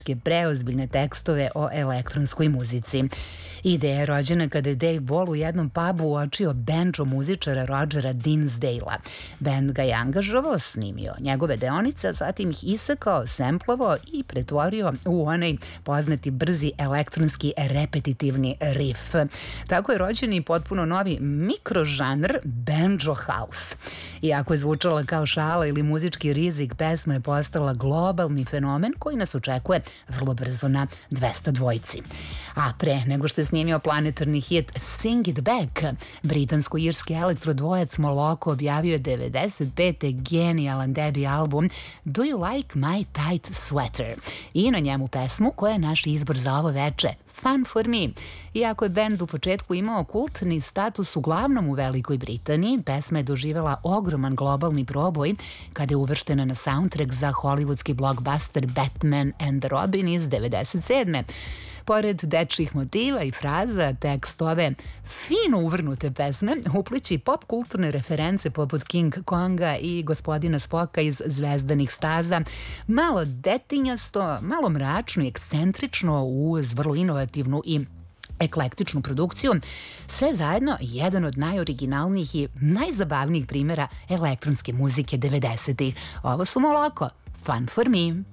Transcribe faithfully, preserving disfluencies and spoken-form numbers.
preozbiljne tekstove o elektronskoj muzici. Ideja je rođena kada je Dave Ball u jednom pubu uočio bendžo muzičara Rodgera Dinsdale-a. Bend ga je angažovao, snimio njegove deonice, a zatim ih isekao, semplovao i pretvorio u onaj poznati brzi elektronski repetitivni riff. Tako je rođen i potpuno novi mikrožanr bendžo house. Iako je zvučala kao šala ili muzički rizik, pesma je postala globalni fenomen koji nas očekuje vrlo brzo na dvesta dvojci. A pre nego što je snimio planetarni hit Sing It Back, britansko-irski elektrodvojac Moloko objavio je devedeset pete genijalan debi album Do You Like My Tight Sweater i na njemu pesmu koja je naš izbor za ovo veče, Fun for Me. Iako je bend u početku imao kultni status uglavnom u Velikoj Britaniji, pesma je doživjela ogroman globalni proboj kada je uvrštena na soundtrack za hollywoodski blockbuster Batman and Robin iz devedeset sedme. Pored dečjih motiva i fraza, tekst ove fino uvrnute pesme upliči pop kulturne reference poput King Konga i gospodina Spoka iz Zvezdanih staza, malo detinjasto, malo mračno i ekscentrično uz vrlo inovativnu i eklektičnu produkciju, sve zajedno jedan od najoriginalnijih i najzabavnijih primjera elektronske muzike devedesetih. Ovo su Moloko, Fun for Me.